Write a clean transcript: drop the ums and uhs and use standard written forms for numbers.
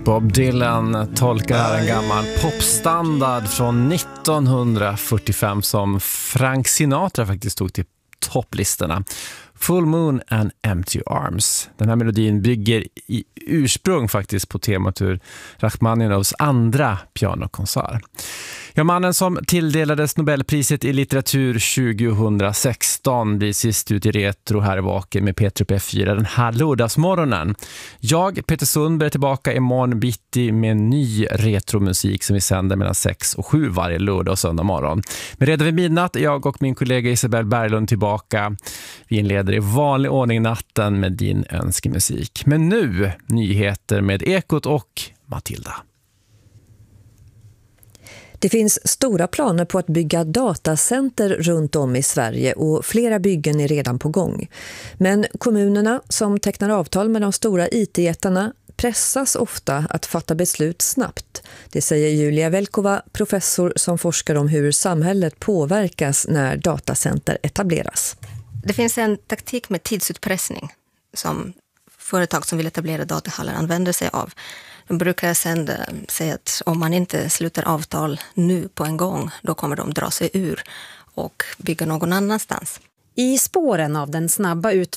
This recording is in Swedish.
Bob Dylan tolkar här en gammal popstandard från 1945 som Frank Sinatra faktiskt tog till topplistorna. Full Moon and Empty Arms. Den här melodin bygger i ursprung faktiskt på temat ur Rachmaninovs andra pianokonsert. Ja, mannen som tilldelades Nobelpriset i litteratur 2016 blir sist ut i retro här i Vaken med Peter P4 den här lördagsmorgonen. Jag, Peter Sundberg, är tillbaka imorgon bitti med ny retromusik som vi sänder mellan 6 och 7 varje lördag och söndag morgon. Men redan vid midnatt är jag och min kollega Isabel Berglund tillbaka. Vi inleder i vanlig ordning natten med din önskemusik. Men nu nyheter med Ekot och Matilda. Det finns stora planer på att bygga datacenter runt om i Sverige och flera byggen är redan på gång. Men kommunerna som tecknar avtal med de stora IT-jättarna pressas ofta att fatta beslut snabbt. Det säger Julia Velkova, professor som forskar om hur samhället påverkas när datacenter etableras. Det finns en taktik med tidsutpressning som företag som vill etablera datahallar använder sig av. De brukar sedan säga att om man inte slutar avtal nu på en gång, då kommer de dra sig ur och bygga någon annanstans. I spåren av den snabba